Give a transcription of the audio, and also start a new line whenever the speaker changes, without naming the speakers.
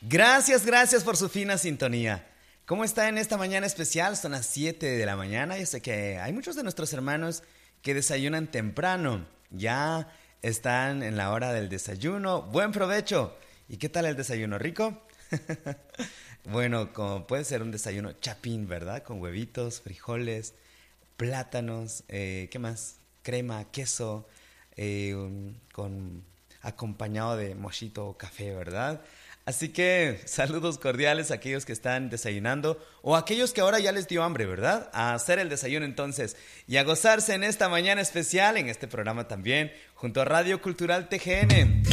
Gracias por su fina sintonía. ¿Cómo está en esta mañana especial? Son las 7 de la mañana. Yo sé que hay muchos de nuestros hermanos que desayunan temprano. Ya están en la hora del desayuno. Buen provecho. ¿Y qué tal el desayuno? ¿Rico? Bueno, como puede ser un desayuno chapín, ¿verdad? Con huevitos, frijoles, plátanos, ¿qué más? Crema, queso, con acompañado de mochito o café, ¿verdad? Así que saludos cordiales a aquellos que están desayunando o a aquellos que ahora ya les dio hambre, ¿verdad? A hacer el desayuno entonces y a gozarse en esta mañana especial, en este programa también, junto a Radio Cultural TGN.